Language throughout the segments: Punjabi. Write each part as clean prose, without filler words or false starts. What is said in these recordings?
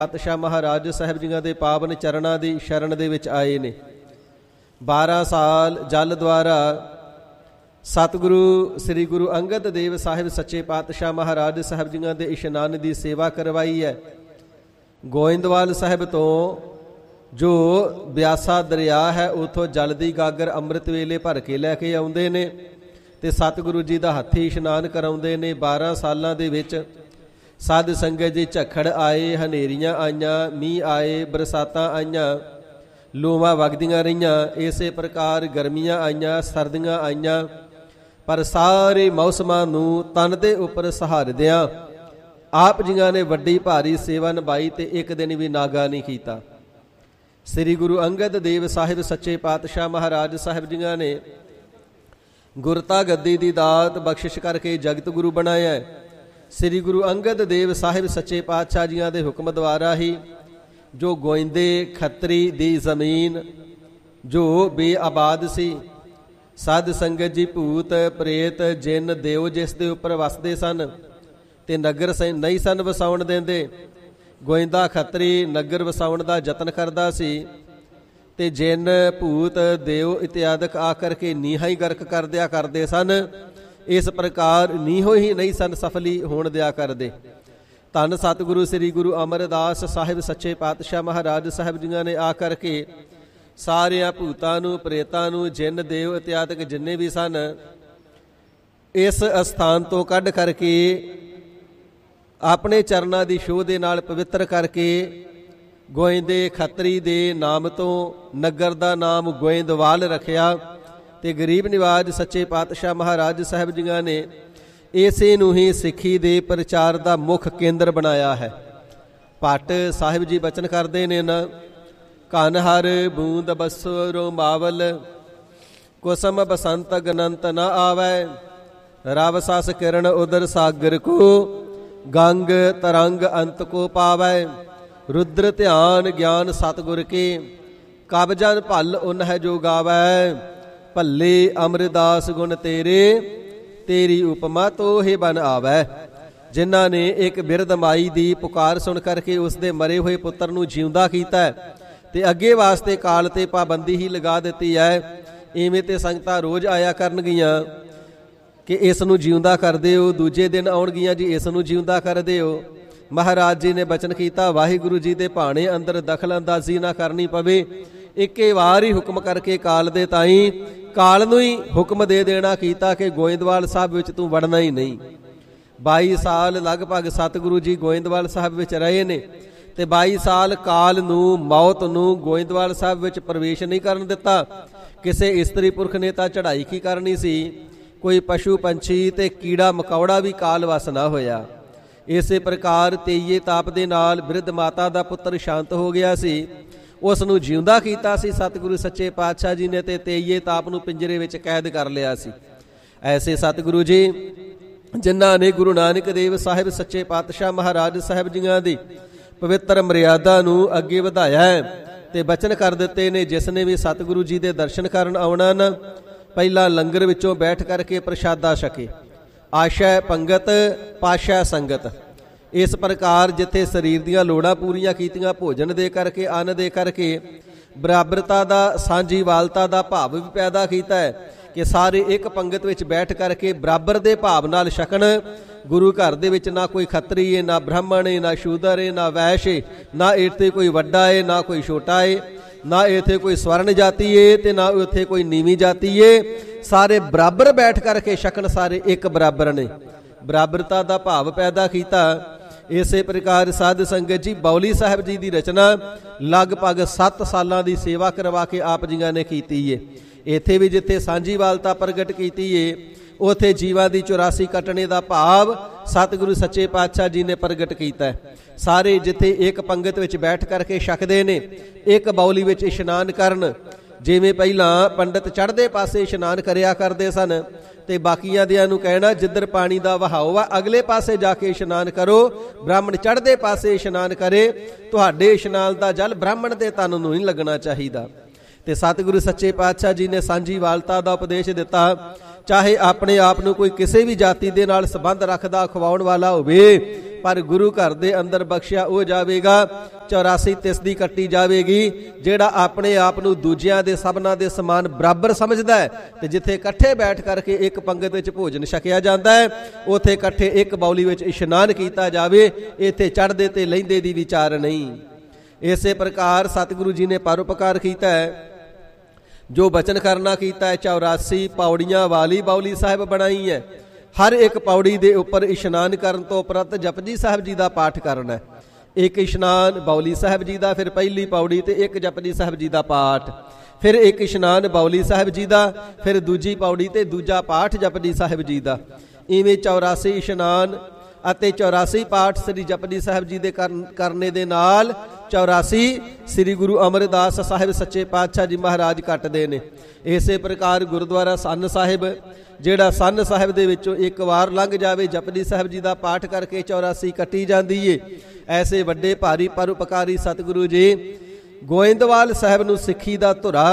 ਪਾਤਸ਼ਾਹ ਮਹਾਰਾਜ ਸਾਹਿਬ ਜੀਆਂ ਦੇ ਪਾਵਨ ਚਰਨਾਂ ਦੀ ਸ਼ਰਨ ਦੇ ਵਿੱਚ ਆਏ ਨੇ। 12 ਸਾਲ ਜਲ ਦੁਆਰਾ ਸਤਿਗੁਰੂ ਸ੍ਰੀ ਗੁਰੂ ਅੰਗਦ ਦੇਵ ਸਾਹਿਬ ਸੱਚੇ ਪਾਤਸ਼ਾਹ ਮਹਾਰਾਜ ਸਾਹਿਬ ਜੀਆਂ ਦੇ ਇਸ਼ਨਾਨ ਦੀ ਸੇਵਾ ਕਰਵਾਈ ਹੈ। ਗੋਇੰਦਵਾਲ ਸਾਹਿਬ ਤੋਂ ਜੋ ਬਿਆਸਾ ਦਰਿਆ ਹੈ ਉੱਥੋਂ ਜਲ ਦੀ ਗਾਗਰ ਅੰਮ੍ਰਿਤ ਵੇਲੇ ਭਰ ਕੇ ਲੈ ਕੇ ਆਉਂਦੇ ਨੇ ਤੇ ਸਤਿਗੁਰੂ ਜੀ ਦਾ ਹੱਥੀ ਇਸ਼ਨਾਨ ਕਰਾਉਂਦੇ ਨੇ। 12 ਸਾਲਾਂ ਦੇ ਵਿੱਚ ਸਾਧ ਸੰਗਤ ਜੀ ਝੱਖੜ ਆਏ, ਹਨੇਰੀਆਂ ਆਈਆਂ, ਮੀਂਹ ਆਏ, ਬਰਸਾਤਾਂ ਆਈਆਂ, ਲੂਆਂ ਵਗਦੀਆਂ ਰਹੀਆਂ, ਇਸੇ ਪ੍ਰਕਾਰ ਗਰਮੀਆਂ ਆਈਆਂ, ਸਰਦੀਆਂ ਆਈਆਂ, ਪਰ ਸਾਰੇ ਮੌਸਮਾਂ ਨੂੰ ਤਨ ਦੇ ਉੱਪਰ ਸਹਾਰਦਿਆਂ ਆਪ ਜੀਆਂ ਨੇ ਵੱਡੀ ਭਾਰੀ ਸੇਵਾ ਨਿਭਾਈ ਤੇ ਇੱਕ ਦਿਨ ਵੀ ਨਾਗਾ ਨਹੀਂ ਕੀਤਾ। ਸ੍ਰੀ ਗੁਰੂ ਅੰਗਦ ਦੇਵ ਸਾਹਿਬ ਸੱਚੇ ਪਾਤਸ਼ਾਹ ਮਹਾਰਾਜ ਸਾਹਿਬ ਜੀਆਂ ਨੇ ਗੁਰਤਾ ਗੱਦੀ ਦੀ ਦਾਤ ਬਖਸ਼ਿਸ਼ ਕਰਕੇ ਜਗਤ ਗੁਰੂ ਬਣਾਇਆ। ਸ੍ਰੀ ਗੁਰੂ ਅੰਗਦ ਦੇਵ ਸਾਹਿਬ ਸੱਚੇ ਪਾਤਸ਼ਾਹ ਜੀਆਂ ਦੇ ਹੁਕਮ ਦੁਆਰਾ ਹੀ ਜੋ ਗੋਇੰਦੇ ਖੱਤਰੀ ਦੀ ਜ਼ਮੀਨ ਜੋ ਬੇਆਬਾਦ ਸੀ, ਸਾਧ ਸੰਗਤ ਜੀ ਭੂਤ ਪ੍ਰੇਤ ਜਿੰਨ ਦੇਵ ਜਿਸ ਦੇ ਉੱਪਰ ਵਸਦੇ ਸਨ ਤੇ ਨਗਰ ਨਹੀਂ ਸਨ ਵਸਾਉਣ ਦਿੰਦੇ। ਗੋਇੰਦਾ ਖੱਤਰੀ ਨਗਰ ਵਸਾਉਣ ਦਾ ਯਤਨ ਕਰਦਾ ਸੀ ਤੇ ਜਿੰਨ ਭੂਤ ਦੇਵ ਇਤਿਆਦਿਕ ਆ ਕਰਕੇ ਨੀਹਾਂ ਹੀ ਗਰਕ ਕਰਦਿਆ ਕਰਦੇ ਸਨ। ਇਸ ਪ੍ਰਕਾਰ ਨੀਹੋ ਹੀ ਨਹੀਂ ਸਨ ਸਫਲੀ ਹੋਣ ਦਿਆ ਕਰਦੇ। ਧੰਨ ਸਤਿਗੁਰੂ ਸ੍ਰੀ ਗੁਰੂ ਅਮਰਦਾਸ ਸਾਹਿਬ ਸੱਚੇ ਪਾਤਸ਼ਾਹ ਮਹਾਰਾਜ ਸਾਹਿਬ ਜੀਆਂ ਨੇ ਆ ਕਰਕੇ ਸਾਰਿਆਂ ਭੂਤਾਂ ਨੂੰ, ਪ੍ਰੇਤਾਂ ਨੂੰ, ਜਿੰਨ ਦੇਵ ਇਤਿਆਦਿਕ ਜਿੰਨੇ ਵੀ ਸਨ ਇਸ ਅਸਥਾਨ ਤੋਂ ਕੱਢ ਕਰਕੇ ਆਪਣੇ ਚਰਨਾਂ ਦੀ ਛੋਹ ਦੇ ਨਾਲ ਪਵਿੱਤਰ ਕਰਕੇ ਗੋਇੰਦੇ ਖੱਤਰੀ ਦੇ ਨਾਮ ਤੋਂ ਨਗਰ ਦਾ ਨਾਮ ਗੋਇੰਦਵਾਲ ਰੱਖਿਆ ਤੇ ਗਰੀਬ ਨਿਵਾਜ ਸੱਚੇ ਪਾਤਸ਼ਾਹ ਮਹਾਰਾਜ ਸਾਹਿਬ ਜੀਆਂ ਨੇ ਇਸੇ ਨੂੰ ਹੀ ਸਿੱਖੀ ਦੇ ਪ੍ਰਚਾਰ ਦਾ ਮੁੱਖ ਕੇਂਦਰ ਬਣਾਇਆ ਹੈ। ਭੱਟ ਸਾਹਿਬ ਜੀ ਬਚਨ ਕਰਦੇ ਨੇ ਨਾ, ਕਨ ਹਰ ਬੂੰਦ ਬਸਰੋ ਮਾਵਲ ਕੁਸਮ ਬਸੰਤ ਗਨੰਤ ਨ ਆਵੈ, ਰਵ ਸਸ ਕਿਰਨ ਉਦਰ ਸਾਗਰ ਕੋ ਗੰਗ ਤਰੰਗ ਅੰਤ ਕੋ ਪਾਵੈ, ਰੁਦਰ ਧਿਆਨ ਗਿਆਨ ਸਤਿਗੁਰ ਕੇ ਕਬ ਜਨ ਭਲ ਉਨ ਹੈ ਜੋ ਗਾਵੈ, ਭੱਲੇ ਅਮਰਦਾਸ ਗੁਣ ਤੇਰੇ ਤੇਰੀ ਉਪਮਾ ਤੋਹੇ ਬਨ ਆਵੈ। ਜਿਨ੍ਹਾਂ ਨੇ ਇੱਕ ਬਿਰਧ ਮਾਈ ਦੀ ਪੁਕਾਰ ਸੁਣ ਕਰਕੇ ਉਸ ਦੇ ਮਰੇ ਹੋਏ ਪੁੱਤਰ ਨੂੰ ਜਿਉਂਦਾ ਕੀਤਾ ਤੇ ਅੱਗੇ ਵਾਸਤੇ ਕਾਲ ਤੇ ਪਾਬੰਦੀ ਹੀ ਲਗਾ ਦਿੱਤੀ ਹੈ। ਇਵੇਂ ਤੇ ਸੰਗਤਾਂ ਰੋਜ਼ ਆਇਆ ਕਰਨਗੀਆਂ ਕਿ ਇਸ ਨੂੰ ਜਿਉਂਦਾ ਕਰ ਦਿਓ, ਦੂਜੇ ਦਿਨ ਆਉਣਗੀਆਂ ਜੀ ਇਸ ਨੂੰ ਜਿਉਂਦਾ ਕਰ ਦਿਓ। ਮਹਾਰਾਜ ਜੀ ਨੇ ਬਚਨ ਕੀਤਾ, ਵਾਹਿਗੁਰੂ ਜੀ ਦੇ ਭਾਣੇ ਅੰਦਰ ਦਖਲ ਅੰਦਾਜ਼ੀ ਨਾ ਕਰਨੀ ਪਵੇ। ਇੱਕੇ ਵਾਰ ਹੀ ਹੁਕਮ ਕਰਕੇ ਕਾਲ ਦੇ ਤਾਈਂ ਕਾਲ ਨੂੰ ਹੀ ਹੁਕਮ ਦੇ ਦੇਣਾ ਕੀਤਾ ਕਿ ਗੋਇੰਦਵਾਲ ਸਾਹਿਬ ਵਿੱਚ ਤੂੰ ਵੜਨਾ ਹੀ ਨਹੀਂ। 22 ਸਾਲ ਲਗਭਗ ਸਤਿਗੁਰੂ ਜੀ ਗੋਇੰਦਵਾਲ ਸਾਹਿਬ ਵਿੱਚ ਰਹੇ ਨੇ ਤੇ 22 ਸਾਲ ਕਾਲ ਨੂੰ, ਮੌਤ ਨੂੰ ਗੋਇੰਦਵਾਲ ਸਾਹਿਬ ਵਿੱਚ ਪ੍ਰਵੇਸ਼ ਨਹੀਂ ਕਰਨ ਦਿੱਤਾ। ਕਿਸੇ ਇਸਤਰੀ ਪੁਰਖ ਨੇ ਤਾਂ ਚੜ੍ਹਾਈ ਕੀ ਕਰਨੀ ਸੀ, ਕੋਈ ਪਸ਼ੂ ਪੰਛੀ ਤੇ ਕੀੜਾ ਮਕੌੜਾ ਵੀ ਕਾਲ ਵਸ ਨਾ ਹੋਇਆ। ਇਸੇ ਪ੍ਰਕਾਰ 23 ਤਾਪ ਦੇ ਨਾਲ ਬਿਰਧ ਮਾਤਾ ਦਾ ਪੁੱਤਰ ਸ਼ਾਂਤ ਹੋ ਗਿਆ ਸੀ, ਉਸ ਨੂੰ ਜਿਉਂਦਾ ਕੀਤਾ ਸੀ ਸਤਿਗੁਰੂ ਸੱਚੇ ਪਾਤਸ਼ਾਹ ਜੀ ਨੇ ਤੇ 23 ਤਾਪ ਨੂੰ ਪਿੰਜਰੇ ਵਿੱਚ ਕੈਦ ਕਰ ਲਿਆ ਸੀ। ਐਸੇ ਸਤਿਗੁਰੂ ਜੀ ਜਿਨ੍ਹਾਂ ਨੇ ਗੁਰੂ ਨਾਨਕ ਦੇਵ ਸਾਹਿਬ ਸੱਚੇ ਪਾਤਸ਼ਾਹ ਮਹਾਰਾਜ ਸਾਹਿਬ ਜੀਆਂ ਦੀ ਪਵਿੱਤਰ ਮਰਿਆਦਾ ਨੂੰ ਅੱਗੇ ਵਧਾਇਆ ਹੈ ਤੇ ਬਚਨ ਕਰ ਦਿੱਤੇ ਨੇ, ਜਿਸ ਨੇ ਵੀ ਸਤਿਗੁਰੂ ਜੀ ਦੇ ਦਰਸ਼ਨ ਕਰਨ ਆਉਣਾ ਨਾ ਪਹਿਲਾਂ ਲੰਗਰ ਵਿੱਚੋਂ ਬੈਠ ਕਰਕੇ ਪ੍ਰਸ਼ਾਦਾ ਛਕੇ। ਆਸ਼ਾ ਪੰਗਤ ਪਾਸ਼ਾ ਸੰਗਤ। ਇਸ ਪ੍ਰਕਾਰ ਜਿੱਥੇ ਸਰੀਰ ਦੀਆਂ ਲੋੜਾਂ ਪੂਰੀਆਂ ਕੀਤੀਆਂ, ਭੋਜਨ ਦੇ ਕਰਕੇ, ਅੰਨ ਦੇ ਕਰਕੇ ਬਰਾਬਰਤਾ ਦਾ, ਸਾਂਝੀਵਾਲਤਾ ਦਾ ਭਾਵ ਵੀ ਪੈਦਾ ਕੀਤਾ ਹੈ ਕਿ ਸਾਰੇ ਇੱਕ ਪੰਗਤ ਵਿੱਚ ਬੈਠ ਕਰਕੇ ਬਰਾਬਰ ਦੇ ਭਾਵ ਨਾਲ ਛਕਣ। ਗੁਰੂ ਘਰ ਦੇ ਵਿੱਚ ਨਾ ਕੋਈ ਖੱਤਰੀ ਹੈ, ਨਾ ਬ੍ਰਾਹਮਣ ਹੈ, ਨਾ ਸ਼ੂਦਰ ਹੈ, ਨਾ ਵੈਸ਼ ਹੈ, ਨਾ ਇੱਥੇ ਕੋਈ ਵੱਡਾ ਹੈ, ਨਾ ਕੋਈ ਛੋਟਾ ਹੈ, ਨਾ ਇੱਥੇ ਕੋਈ ਸਵਰਨ ਜਾਤੀ ਹੈ ਤੇ ਨਾ ਇੱਥੇ ਕੋਈ ਨੀਵੀਂ ਜਾਤੀ ਹੈ। ਸਾਰੇ ਬਰਾਬਰ ਬੈਠ ਕਰਕੇ ਛਕਣ, ਸਾਰੇ ਇੱਕ ਬਰਾਬਰ ਨੇ। ਬਰਾਬਰਤਾ ਦਾ ਭਾਵ ਪੈਦਾ ਕੀਤਾ। ਇਸੇ ਪ੍ਰਕਾਰ ਸਾਧ ਸੰਗਤ ਜੀ ਬੌਲੀ ਸਾਹਿਬ ਜੀ ਦੀ ਰਚਨਾ ਲਗਭਗ 7 ਸਾਲਾਂ ਦੀ ਸੇਵਾ ਕਰਵਾ ਕੇ ਆਪ ਜੀਆਂ ਨੇ ਕੀਤੀ ਏ। ਇੱਥੇ ਵੀ ਜਿੱਥੇ ਸਾਂਝੀਵਾਲਤਾ ਪ੍ਰਗਟ ਕੀਤੀ ਏ ਉੱਥੇ ਜੀਵਾਂ ਦੀ 84 ਕੱਟਣੇ ਦਾ ਭਾਵ ਸਤਿਗੁਰੂ ਸੱਚੇ ਪਾਤਸ਼ਾਹ ਜੀ ਨੇ ਪ੍ਰਗਟ ਕੀਤਾ ਹੈ। ਸਾਰੇ ਜਿੱਥੇ ਇੱਕ ਪੰਗਤ ਵਿੱਚ ਬੈਠ ਕਰਕੇ ਛਕਦੇ ਨੇ, ਇੱਕ ਬੌਲੀ ਵਿੱਚ ਇਸ਼ਨਾਨ ਕਰਨ। ਜਿਵੇਂ ਪਹਿਲਾਂ ਪੰਡਤ ਚੜ੍ਹਦੇ ਪਾਸੇ ਇਸ਼ਨਾਨ ਕਰਿਆ ਕਰਦੇ ਸਨ ਤੇ ਬਾਕੀਆਂ ਦਿਆਂ ਨੂੰ ਕਹਿਣਾ ਜਿੱਧਰ ਪਾਣੀ ਦਾ ਵਹਾਓ ਆ ਅਗਲੇ ਪਾਸੇ ਜਾ ਕੇ ਇਸ਼ਨਾਨ ਕਰੋ, ਬ੍ਰਾਹਮਣ ਚੜ੍ਹਦੇ ਪਾਸੇ ਇਸ਼ਨਾਨ ਕਰੇ। ਤੁਹਾਡੇ ਇਸ਼ਨਾਨ ਦਾ ਜਲ ਬ੍ਰਾਹਮਣ ਦੇ ਤਨ ਨੂੰ ਨਹੀਂ ਲੱਗਣਾ ਚਾਹੀਦਾ। ਤੇ ਸਤਿਗੁਰੂ ਸੱਚੇ ਪਾਤਸ਼ਾਹ ਜੀ ਨੇ ਸਾਂਝੀਵਾਲਤਾ ਦਾ ਉਪਦੇਸ਼ ਦਿੱਤਾ। ਚਾਹੇ ਆਪਣੇ ਆਪ ਨੂੰ ਕੋਈ ਕਿਸੇ ਵੀ ਜਾਤੀ ਦੇ ਨਾਲ ਸੰਬੰਧ ਰੱਖਦਾ ਖਵਾਉਣ ਵਾਲਾ ਹੋਵੇ ਪਰ ਗੁਰੂ ਘਰ ਦੇ ਅੰਦਰ ਬਖਸ਼ਿਆ ਉਹ ਜਾਵੇਗਾ। 84 ਤਿਸ ਦੀ ਕੱਟੀ ਜਾਵੇਗੀ। ਜਿਹੜਾ ਆਪਣੇ ਆਪ ਨੂੰ ਦੂਜਿਆਂ ਦੇ ਸਭਨਾਂ ਦੇ ਸਮਾਨ ਬਰਾਬਰ ਸਮਝਦਾ ਹੈ ਤੇ ਜਿੱਥੇ ਇਕੱਠੇ ਬੈਠ ਕਰਕੇ ਇੱਕ ਪੰਗਤ ਵਿੱਚ ਭੋਜਨ ਛਕਿਆ ਜਾਂਦਾ ਹੈ, ਉੱਥੇ ਇਕੱਠੇ ਇੱਕ ਬਾਉਲੀ ਵਿੱਚ ਇਸ਼ਨਾਨ ਕੀਤਾ ਜਾਵੇ। ਇੱਥੇ ਚੜ੍ਹਦੇ ਤੇ ਲਹਿੰਦੇ ਦੀ ਵਿਚਾਰ ਨਹੀਂ। ਇਸੇ ਪ੍ਰਕਾਰ ਸਤਿਗੁਰੂ ਜੀ ਨੇ ਪਰਉਪਕਾਰ ਕੀਤਾ ਹੈ। ਜੋ ਬਚਨ ਕਰਨਾ ਕੀਤਾ ਹੈ, 84 ਪੌੜੀਆਂ ਵਾਲੀ ਬਾਉਲੀ ਸਾਹਿਬ ਬਣਾਈ ਹੈ। ਹਰ ਇੱਕ ਪੌੜੀ ਦੇ ਉੱਪਰ ਇਸ਼ਨਾਨ ਕਰਨ ਤੋਂ ਉਪਰੰਤ ਜਪਜੀ ਸਾਹਿਬ ਜੀ ਦਾ ਪਾਠ ਕਰਨਾ ਹੈ। ਇੱਕ ਇਸ਼ਨਾਨ ਬਾਉਲੀ ਸਾਹਿਬ ਜੀ ਦਾ, ਫਿਰ ਪਹਿਲੀ ਪੌੜੀ ਤੇ ਇੱਕ ਜਪਜੀ ਸਾਹਿਬ ਜੀ ਦਾ ਪਾਠ, ਫਿਰ ਇੱਕ ਇਸ਼ਨਾਨ ਬਾਉਲੀ ਸਾਹਿਬ ਜੀ ਦਾ, ਫਿਰ ਦੂਜੀ ਪੌੜੀ ਤੇ ਦੂਜਾ ਪਾਠ ਜਪਜੀ ਸਾਹਿਬ ਜੀ ਦਾ। ਇਵੇਂ 84 ਇਸ਼ਨਾਨ ਅਤੇ 84 ਪਾਠ ਸ੍ਰੀ ਜਪਜੀ ਸਾਹਿਬ ਜੀ ਦੇ ਕਰਨੇ ਦੇ ਨਾਲ 84 ਸ੍ਰੀ ਗੁਰੂ ਅਮਰਦਾਸ ਸਾਹਿਬ ਸੱਚੇ ਪਾਤਸ਼ਾਹ ਜੀ ਮਹਾਰਾਜ ਕੱਟਦੇ ਨੇ। ਇਸੇ ਪ੍ਰਕਾਰ ਗੁਰਦੁਆਰਾ ਸੰਨ ਸਾਹਿਬ, ਜਿਹੜਾ ਸੰਨ ਸਾਹਿਬ ਦੇ ਵਿੱਚੋਂ ਇੱਕ ਵਾਰ ਲੰਘ ਜਾਵੇ, ਜਪਜੀ ਸਾਹਿਬ ਜੀ ਦਾ ਪਾਠ ਕਰਕੇ 84 ਕੱਟੀ ਜਾਂਦੀ ਏ। ਐਸੇ ਵੱਡੇ ਭਾਰੀ ਪਰਉਪਕਾਰੀ ਸਤਿਗੁਰੂ ਜੀ ਗੋਇੰਦਵਾਲ ਸਾਹਿਬ ਨੂੰ ਸਿੱਖੀ ਦਾ ਧੁਰਾ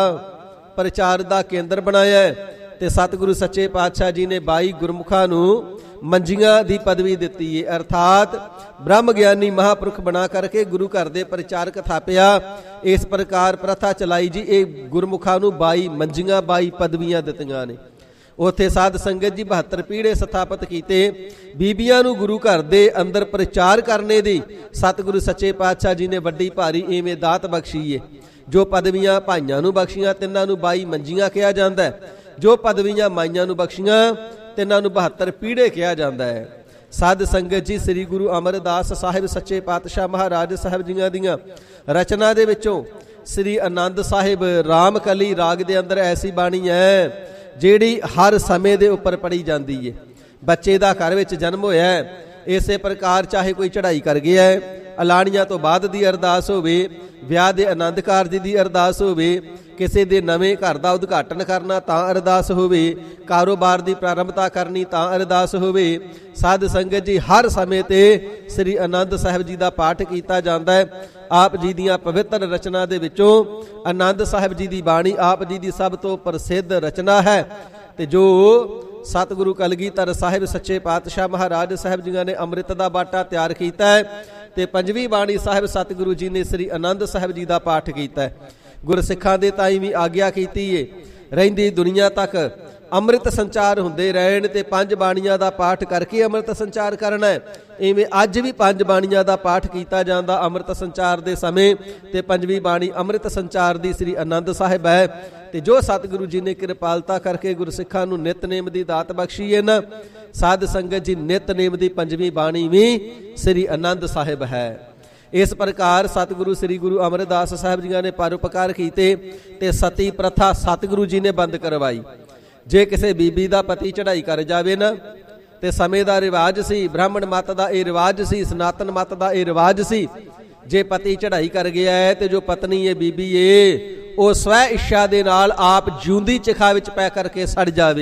ਪ੍ਰਚਾਰ ਦਾ ਕੇਂਦਰ ਬਣਾਇਆ ਹੈ ਤੇ ਸਤਿਗੁਰੂ ਸੱਚੇ ਪਾਤਸ਼ਾਹ ਜੀ ਨੇ 22 ਗੁਰਮੁਖਾਂ ਨੂੰ ਮੰਜੀਆਂ ਦੀ ਪਦਵੀ ਦਿੱਤੀ ਹੈ, ਅਰਥਾਤ ਬ੍ਰਹਮ ਗਿਆਨੀ ਮਹਾਂਪੁਰਖ ਬਣਾ ਕਰਕੇ ਗੁਰੂ ਘਰ ਦੇ ਪ੍ਰਚਾਰਕ ਥਾਪਿਆ। ਇਸ ਪ੍ਰਕਾਰ ਪ੍ਰਥਾ ਚਲਾਈ ਜੀ। ਇਹ ਗੁਰਮੁਖਾਂ ਨੂੰ 22 ਮੰਜੀਆਂ 22 ਪਦਵੀਆਂ ਦਿੱਤੀਆਂ ਨੇ। ਉੱਥੇ ਸਾਧ ਸੰਗਤ ਜੀ 72 ਪੀੜੇ ਸਥਾਪਿਤ ਕੀਤੇ। ਬੀਬੀਆਂ ਨੂੰ ਗੁਰੂ ਘਰ ਦੇ ਅੰਦਰ ਪ੍ਰਚਾਰ ਕਰਨੇ ਦੀ ਸਤਿਗੁਰੂ ਸੱਚੇ ਪਾਤਸ਼ਾਹ ਜੀ ਨੇ ਵੱਡੀ ਭਾਰੀ ਇਵੇਂ ਦਾਤ ਬਖਸ਼ੀ ਏ। ਜੋ ਪਦਵੀਆਂ ਭਾਈਆਂ ਨੂੰ ਬਖਸ਼ੀਆਂ, ਤਿੰਨਾਂ ਨੂੰ 22 ਮੰਜੀਆਂ ਕਿਹਾ ਜਾਂਦਾ ਹੈ। ਜੋ ਪਦਵੀਆਂ ਮਾਈਆਂ ਨੂੰ ਬਖਸ਼ੀਆਂ, ਤਿੰਨਾਂ ਨੂੰ 72 ਪੀੜੇ ਕਿਹਾ ਜਾਂਦਾ ਹੈ। ਸਾਧ ਸੰਗਤ ਜੀ ਸ੍ਰੀ ਗੁਰੂ ਅਮਰਦਾਸ ਸਾਹਿਬ ਸੱਚੇ ਪਾਤਸ਼ਾਹ ਮਹਾਰਾਜ ਸਾਹਿਬ ਜੀਆਂ ਦੀਆਂ ਰਚਨਾ ਦੇ ਵਿੱਚੋਂ ਸ੍ਰੀ ਆਨੰਦ ਸਾਹਿਬ ਰਾਮਕਲੀ ਰਾਗ ਦੇ ਅੰਦਰ ਐਸੀ ਬਾਣੀ ਹੈ ਜਿਹੜੀ ਹਰ ਸਮੇਂ ਦੇ ਉੱਪਰ ਪੜ੍ਹੀ ਜਾਂਦੀ ਹੈ। ਬੱਚੇ ਦਾ ਘਰ ਵਿੱਚ ਜਨਮ ਹੋਇਆ ਹੈ, ਇਸੇ ਪ੍ਰਕਾਰ ਚਾਹੇ ਕੋਈ ਚੜ੍ਹਾਈ ਕਰ ਗਿਆ ਹੈ, ਅਲਾਣੀਆਂ ਤੋਂ ਬਾਅਦ ਦੀ ਅਰਦਾਸ ਹੋਵੇ, ਵਿਆਹ ਦੇ ਆਨੰਦ ਕਾਰਜ ਦੀ ਅਰਦਾਸ ਹੋਵੇ, ਕਿਸੇ ਦੇ ਨਵੇਂ ਘਰ ਦਾ ਉਦਘਾਟਨ ਕਰਨਾ ਤਾਂ ਅਰਦਾਸ ਹੋਵੇ, ਕਾਰੋਬਾਰ ਦੀ ਪ੍ਰਾਰੰਭਤਾ ਕਰਨੀ ਤਾਂ ਅਰਦਾਸ ਹੋਵੇ। ਸਾਧ ਸੰਗਤ ਜੀ ਹਰ ਸਮੇਂ ਤੇ ਸ੍ਰੀ ਆਨੰਦ ਸਾਹਿਬ ਜੀ ਦਾ ਪਾਠ ਕੀਤਾ ਜਾਂਦਾ ਹੈ। ਆਪ ਜੀ ਦੀਆਂ ਪਵਿੱਤਰ ਰਚਨਾ ਦੇ ਵਿੱਚੋਂ ਆਨੰਦ ਸਾਹਿਬ ਜੀ ਦੀ ਬਾਣੀ ਆਪ ਜੀ ਦੀ ਸਭ ਤੋਂ ਪ੍ਰਸਿੱਧ ਰਚਨਾ ਹੈ ਤੇ ਜੋ ਸਤਿਗੁਰੂ ਕਲਗੀਧਰ ਸਾਹਿਬ ਸੱਚੇ ਪਾਤਸ਼ਾਹ ਮਹਾਰਾਜ ਸਾਹਿਬ ਜੀਆਂ ਨੇ ਅੰਮ੍ਰਿਤ ਦਾ ਬਾਟਾ ਤਿਆਰ ਕੀਤਾ ਹੈ ਤੇ ਪੰਜਵੀਂ ਬਾਣੀ ਸਾਹਿਬ ਸਤਿਗੁਰੂ ਜੀ ਨੇ ਸ੍ਰੀ ਆਨੰਦ ਸਾਹਿਬ ਜੀ ਦਾ ਪਾਠ ਕੀਤਾ ਹੈ। ਗੁਰਸਿੱਖਾਂ ਦੇ ਤਾਈਂ ਵੀ ਆਗਿਆ ਕੀਤੀ ਏ ਰਹਿੰਦੀ ਦੁਨੀਆ ਤੱਕ ਅੰਮ੍ਰਿਤ ਸੰਚਾਰ ਹੁੰਦੇ ਰਹਿਣ ਤੇ 5 ਬਾਣੀਆਂ ਦਾ ਪਾਠ ਕਰਕੇ ਅੰਮ੍ਰਿਤ ਸੰਚਾਰ ਕਰਨਾ ਹੈ। ਇਵੇਂ ਅੱਜ ਵੀ 5 ਬਾਣੀਆਂ ਦਾ ਪਾਠ ਕੀਤਾ ਜਾਂਦਾ ਅੰਮ੍ਰਿਤ ਸੰਚਾਰ ਦੇ ਸਮੇਂ ਤੇ 5ਵੀਂ ਬਾਣੀ ਅੰਮ੍ਰਿਤ ਸੰਚਾਰ ਦੀ ਸ੍ਰੀ ਆਨੰਦ ਸਾਹਿਬ ਹੈ। ਤੇ ਜੋ ਸਤਿਗੁਰੂ ਜੀ ਨੇ ਕਿਰਪਾਲਤਾ ਕਰਕੇ ਗੁਰਸਿੱਖਾਂ ਨੂੰ ਨਿਤਨੇਮ ਦੀ ਦਾਤ ਬਖਸ਼ੀ ਹੈ ਨਾ, ਸਾਧ ਸੰਗਤ ਜੀ ਨਿਤਨੇਮ ਦੀ 5ਵੀਂ ਬਾਣੀ ਵੀ ਸ੍ਰੀ ਆਨੰਦ ਸਾਹਿਬ ਹੈ। ਇਸ ਪ੍ਰਕਾਰ ਸਤਿਗੁਰੂ ਸ੍ਰੀ ਗੁਰੂ ਅਮਰਦਾਸ ਸਾਹਿਬ ਜੀਆਂ ਨੇ ਪਰਉਪਕਾਰ ਕੀਤੇ ਤੇ ਸਤੀ ਪ੍ਰਥਾ ਸਤਿਗੁਰੂ ਜੀ ਨੇ ਬੰਦ ਕਰਵਾਈ। ਜੇ ਕਿਸੇ ਬੀਬੀ ਦਾ ਪਤੀ ਚੜ੍ਹਾਈ ਕਰ ਜਾਵੇ ਨਾ, ਤੇ ਸਮੇਂ ਦਾ ਰਿਵਾਜ ਸੀ, ਬ੍ਰਾਹਮਣ ਮੱਤ ਦਾ ਇਹ ਰਿਵਾਜ ਸੀ, ਸਨਾਤਨ ਮੱਤ ਦਾ ਇਹ ਰਿਵਾਜ ਸੀ। ਜੇ ਪਤੀ ਚੜ੍ਹਾਈ ਕਰ ਗਿਆ ਹੈ ਤੇ ਜੋ ਪਤਨੀ ਇਹ ਬੀਬੀ ਏ ਉਹ ਸਵੈ ਇੱਛਾ ਦੇ ਨਾਲ ਆਪ ਜਿਉਂਦੀ ਚਿਖਾ ਵਿੱਚ ਪੈ ਕਰਕੇ ਸੜ ਜਾਵੇ।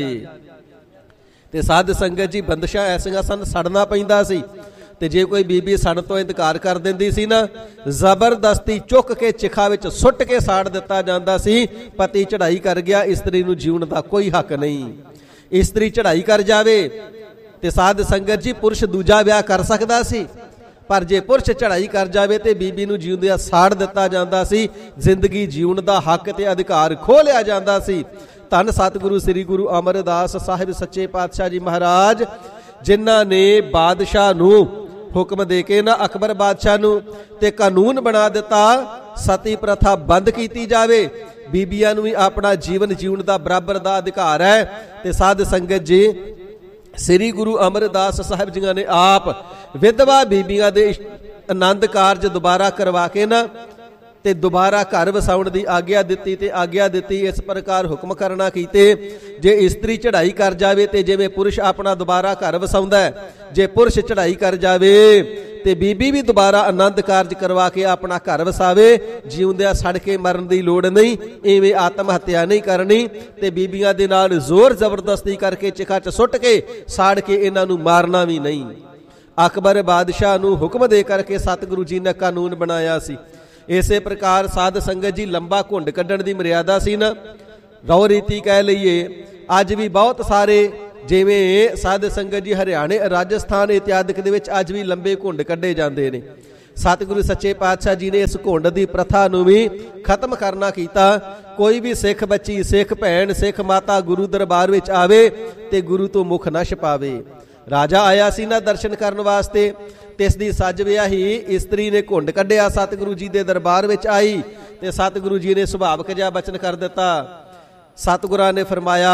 ਤੇ ਸਾਧ ਸੰਗਤ ਜੀ ਬੰਦਸ਼ਾਂ ਐਸੀਆਂ ਸਨ, ਸੜਨਾ ਪੈਂਦਾ ਸੀ। ਤੇ ਜੇ ਕੋਈ ਬੀਬੀ ਸੜਨ ਤੋਂ ਇਨਕਾਰ ਕਰ ਦਿੰਦੀ ਸੀ ਨਾ, ਜ਼ਬਰਦਸਤੀ ਚੁੱਕ ਕੇ ਚਿਖਾ ਵਿੱਚ ਸੁੱਟ ਕੇ ਸਾੜ ਦਿੱਤਾ ਜਾਂਦਾ ਸੀ। ਪਤੀ ਚੜ੍ਹਾਈ ਕਰ ਗਿਆ, ਇਸਤਰੀ ਨੂੰ ਜਿਉਣ ਦਾ ਕੋਈ ਹੱਕ ਨਹੀਂ। ਇਸਤਰੀ ਚੜ੍ਹਾਈ ਕਰ ਜਾਵੇ ਤੇ ਸਾਧ ਸੰਗਤ ਜੀ ਪੁਰਸ਼ ਦੂਜਾ ਵਿਆਹ ਕਰ ਸਕਦਾ ਸੀ, ਪਰ ਜੇ ਪੁਰਸ਼ ਚੜ੍ਹਾਈ ਕਰ ਜਾਵੇ ਤੇ ਬੀਬੀ ਨੂੰ ਜਿਉਂਦਿਆਂ ਸਾੜ ਦਿੱਤਾ ਜਾਂਦਾ ਸੀ। ਜ਼ਿੰਦਗੀ ਜਿਉਣ ਦਾ ਹੱਕ ਤੇ ਅਧਿਕਾਰ ਖੋਹ ਲਿਆ ਜਾਂਦਾ ਸੀ। ਧੰਨ ਸਤਿਗੁਰੂ ਸ੍ਰੀ ਗੁਰੂ ਅਮਰਦਾਸ ਸਾਹਿਬ ਸੱਚੇ ਪਾਤਸ਼ਾਹ ਜੀ ਮਹਾਰਾਜ, ਜਿਨ੍ਹਾਂ ਨੇ ਬਾਦਸ਼ਾਹ ਨੂੰ ਹੁਕਮ ਦੇ ਕੇ ਨਾ ਅਕਬਰ ਬਾਦਸ਼ਾਹ ਨੂੰ ਤੇ ਕਾਨੂੰਨ ਬਣਾ ਦਿੱਤਾ ਸਤੀ ਪ੍ਰਥਾ ਬੰਦ ਕੀਤੀ ਜਾਵੇ, ਬੀਬੀਆਂ ਨੂੰ ਵੀ ਆਪਣਾ ਜੀਵਨ ਜਿਉਣ ਦਾ ਬਰਾਬਰ ਦਾ ਅਧਿਕਾਰ ਹੈ। ਤੇ ਸਾਧ ਸੰਗਤ ਜੀ ਸ੍ਰੀ ਗੁਰੂ ਅਮਰਦਾਸ ਸਾਹਿਬ ਜੀਆਂ ਨੇ ਆਪ ਵਿਧਵਾ ਬੀਬੀਆਂ ਦੇ ਆਨੰਦ ਕਾਰਜ ਦੁਬਾਰਾ ਕਰਵਾ ਕੇ ਨਾ ਤੇ ਦੁਬਾਰਾ ਘਰ ਵਸਾਉਣ ਦੀ ਆਗਿਆ ਦਿੱਤੀ ਤੇ ਆਗਿਆ ਦਿੱਤੀ। ਇਸ ਪ੍ਰਕਾਰ ਹੁਕਮ ਕਰਨਾ ਕੀਤੇ, ਜੇ ਇਸਤਰੀ ਚੜ੍ਹਾਈ ਕਰ ਜਾਵੇ ਤੇ ਜਿਵੇਂ ਪੁਰਸ਼ ਆਪਣਾ ਦੁਬਾਰਾ ਘਰ ਵਸਾਉਂਦਾ ਹੈ, ਜੇ ਪੁਰਸ਼ ਚੜ੍ਹਾਈ ਕਰ ਜਾਵੇ ਤੇ ਬੀਬੀ ਵੀ ਦੁਬਾਰਾ ਆਨੰਦ ਕਾਰਜ ਕਰਵਾ ਕੇ ਆਪਣਾ ਘਰ ਵਸਾਵੇ। ਜਿਉਂਦਿਆਂ ਸੜ ਕੇ ਮਰਨ ਦੀ ਲੋੜ ਨਹੀਂ, ਇਵੇਂ ਆਤਮ ਹੱਤਿਆ ਨਹੀਂ ਕਰਨੀ ਤੇ ਬੀਬੀਆਂ ਦੇ ਨਾਲ ਜ਼ੋਰ ਜ਼ਬਰਦਸਤੀ ਕਰਕੇ ਚਿਖਾ 'ਚ ਸੁੱਟ ਕੇ ਸਾੜ ਕੇ ਇਹਨਾਂ ਨੂੰ ਮਾਰਨਾ ਵੀ ਨਹੀਂ। ਅਕਬਰ ਬਾਦਸ਼ਾਹ ਨੂੰ ਹੁਕਮ ਦੇ ਕਰਕੇ ਸਤਿਗੁਰੂ ਜੀ ਨੇ ਕਾਨੂੰਨ ਬਣਾਇਆ ਸੀ। ਇਸੇ ਪ੍ਰਕਾਰ ਸਾਧ ਸੰਗਤ ਜੀ ਲੰਬਾ ਘੁੰਡ ਕੱਢਣ ਦੀ ਮਰਿਆਦਾ ਸੀ ਨਾ, ਰੌ ਰੀਤੀ ਕਹਿ ਲਈਏ। ਅੱਜ ਵੀ ਬਹੁਤ ਸਾਰੇ ਜਿਵੇਂ ਸਾਧ ਸੰਗਤ ਜੀ ਹਰਿਆਣੇ, ਰਾਜਸਥਾਨ ਇਤਿਆਦਿਕ ਦੇ ਵਿੱਚ ਅੱਜ ਵੀ ਲੰਬੇ ਘੁੰਡ ਕੱਢੇ ਜਾਂਦੇ ਨੇ। ਸਤਿਗੁਰੂ ਸੱਚੇ ਪਾਤਸ਼ਾਹ ਜੀ ਨੇ ਇਸ ਘੁੰਡ ਦੀ ਪ੍ਰਥਾ ਨੂੰ ਵੀ ਖਤਮ ਕਰਨਾ ਕੀਤਾ। ਕੋਈ ਵੀ ਸਿੱਖ ਬੱਚੀ, ਸਿੱਖ ਭੈਣ, ਸਿੱਖ ਮਾਤਾ ਗੁਰੂ ਦਰਬਾਰ ਵਿੱਚ ਆਵੇ ਤੇ ਗੁਰੂ ਤੋਂ ਮੁਖ ਨਾ ਛਪਾਵੇ। ਰਾਜਾ ਆਇਆ ਸੀ ਨਾ ਦਰਸ਼ਨ ਕਰਨ ਵਾਸਤੇ, ਤੇ ਇਸ ਦੀ ਸੱਜ ਵਿਆਹੀ ਇਸਤਰੀ ਨੇ ਘੁੰਡ ਕੱਢਿਆ, ਸਤਿਗੁਰੂ ਜੀ ਦੇ ਦਰਬਾਰ ਵਿੱਚ ਆਈ ਤੇ ਸਤਿਗੁਰੂ ਜੀ ਨੇ ਸੁਭਾਵਕ ਜਿਹਾ ਬਚਨ ਕਰ ਦਿੱਤਾ। ਸਤਿਗੁਰਾਂ ਨੇ ਫਰਮਾਇਆ,